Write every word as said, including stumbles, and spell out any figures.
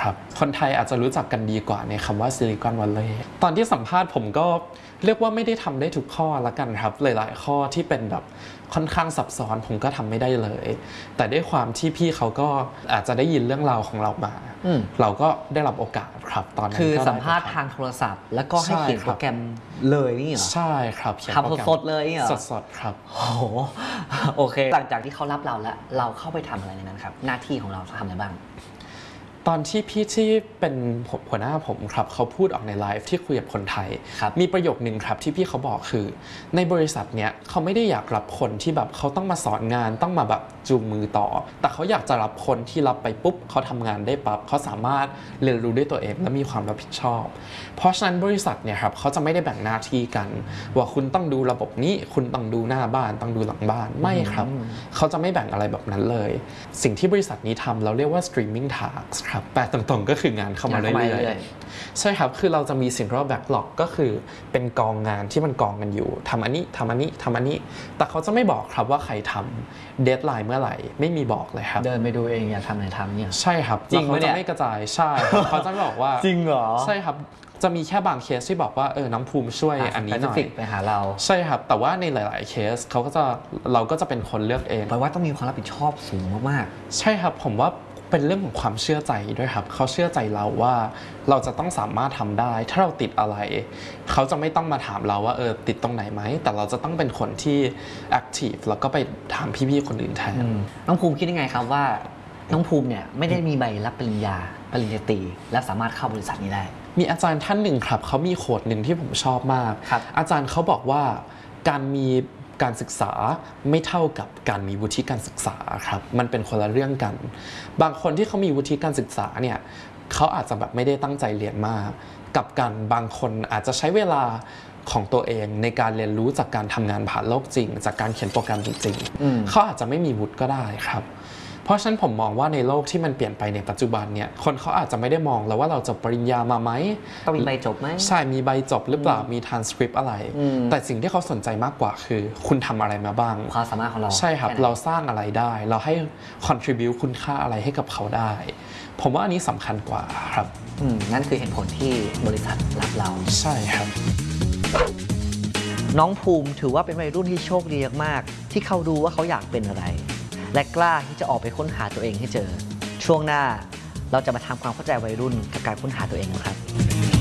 ครับคนไทยอาจจะรู้จักกันดีกว่าในคำว่าซิลิคอนวัลเลย์ตอนที่สัมภาษณ์ผมก็เรียกว่าไม่ได้ทำได้ทุกข้อละกันครับหลายๆข้อที่เป็นแบบค่อนข้างซับซ้อนผมก็ทำไม่ได้เลยแต่ด้วยความที่พี่เขาก็อาจจะได้ยินเรื่องราวของเรามาเราก็ได้รับโอกาสครับตอนนั้นคือสัมภาษณ์ทางโทรศัพท์แล้วก็ให้เขียนโปรแกรมเลยนี่เหรอใช่ครับเขียนโปรแกรมทำสดๆเลยนี่เหรอสดๆครับโอ้โหโอเคหลังจากที่เขารับเราแล้วเราเข้าไปทำอะไรในนั้นครับหน้าที่ของเราทำอะไรบ้างตอนที่พี่ที่เป็นหัวหน้าผมครับเขาพูดออกในไลฟ์ที่คุยกับคนไทยมีประโยคนึงครับที่พี่เขาบอกคือในบริษัทเนี้ยเขาไม่ได้อยากรับคนที่แบบเขาต้องมาสอนงานต้องมาแบบจูงมือต่อแต่เขาอยากจะรับคนที่รับไปปุ๊บเขาทำงานได้ปั๊บเขาสามารถเรียนรู้ด้วยตัวเองและมีความรับผิดชอบเพราะฉะนั้นบริษัทเนี่ยครับเขาจะไม่ได้แบ่งหน้าที่กันว่าคุณต้องดูระบบนี้คุณต้องดูหน้าบ้านต้องดูหลังบ้านไม่ครับเขาจะไม่แบ่งอะไรแบบนั้นเลยสิ่งที่บริษัทนี้ทำเราเรียกว่า streaming tasks ครับแปลตรงๆก็คืองานเข้ามาเรื่อยๆใช่ครับคือเราจะมีสิ่งเรียกว่า backlog ก็คือเป็นกองงานที่มันกองกันอยู่ทำอันนี้ทำอันนี้ทำอันนี้แต่เขาจะไม่บอกครับว่าใครทำ deadline เมื่อไหร่ไม่มีบอกเลยครับเดินไปดูเองอยากทำอะไรทำเนี่ยใช่ครับจริงเขาจะไม่กระจายใช่เขาจะบอกว่าจริงเหรอใช่ครับจะมีแค่บางเคสที่บอกว่าเออน้ำภูมิช่วยอันนี้หน่อยไปหาเราใช่ครับแต่ว่าในหลายๆเคสเขาก็จะเราก็จะเป็นคนเลือกเองแปลว่าต้องมีความรับผิดชอบสูงมากๆใช่ครับผมว่าเป็นเรื่องของความเชื่อใจด้วยครับเขาเชื่อใจเราว่าเราจะต้องสามารถทำได้ถ้าเราติดอะไรเขาจะไม่ต้องมาถามเราว่าเออติดตรงไหนไหมแต่เราจะต้องเป็นคนที่แอคทีฟแล้วก็ไปถามพี่ๆคนอื่นแทนน้องภูมิคิดยังไงครับว่าน้องภูมิเนี่ยไม่ได้มีใบรับปริญญาปริญญาตรีและสามารถเข้าบริษัทนี้ได้มีอาจารย์ท่านหนึ่งครับเขามีโค้ดหนึ่งที่ผมชอบมากอาจารย์เขาบอกว่าการมีการศึกษาไม่เท่ากับการมีวุฒิการศึกษาครับมันเป็นคนละเรื่องกันบางคนที่เขามีวุฒิการศึกษาเนี่ยเขาอาจจะแบบไม่ได้ตั้งใจเรียนมากกับกันบางคนอาจจะใช้เวลาของตัวเองในการเรียนรู้จากการทำงานผ่านโลกจริงจากการเขียนโปรแกรมจริงๆเขาอาจจะไม่มีวุฒิก็ได้ครับเพราะฉะนั้นผมมองว่าในโลกที่มันเปลี่ยนไปในปัจจุบันเนี่ยคนเขาอาจจะไม่ได้มองแล้วว่าเราจบปริญญามาไหมต้องมีใบจบไหมใช่มีใบจบหรือเปล่ามีทรานสคริปต์อะไรแต่สิ่งที่เขาสนใจมากกว่าคือคุณทำอะไรมาบ้างความสามารถของเราใช่ครับเราสร้างอะไรได้เราให้ contribu คุณค่าอะไรให้กับเขาได้ผมว่าอันนี้สำคัญกว่าครับนั่นคือเหตุผลที่บริษัทรับเราใช่ครับน้องภูมิถือว่าเป็นวัยรุ่นที่โชคดีมากที่เขารู้ว่าเขาอยากเป็นอะไรและกล้าที่จะออกไปค้นหาตัวเองให้เจอช่วงหน้าเราจะมาทำความเข้าใจวัยรุ่นกับการค้นหาตัวเองนะครับ